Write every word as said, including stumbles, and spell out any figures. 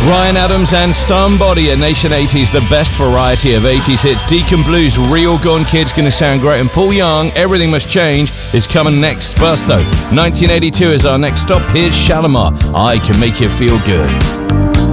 Ryan Adams and Somebody at Nation eighties, the best variety of eighties hits. Deacon Blues, Real Gone Kid's gonna sound great, and Paul Young, Everything Must Change, is coming next. First though, nineteen eighty-two is our next stop. Here's Shalimar, I Can Make You Feel Good.